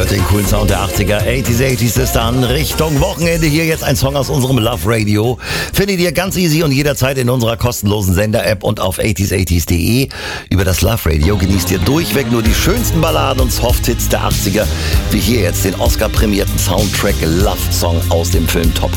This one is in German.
hört den coolen Sound der 80er. 80s ist dann Richtung Wochenende. Hier jetzt ein Song aus unserem Love Radio. Findet ihr ganz easy und jederzeit in unserer kostenlosen Sender-App und auf 80s80s.de. Über das Love Radio genießt ihr durchweg nur die schönsten Balladen und Soft-Hits der 80er. Wie hier jetzt den Oscar-prämierten Soundtrack Love Song aus dem Film Top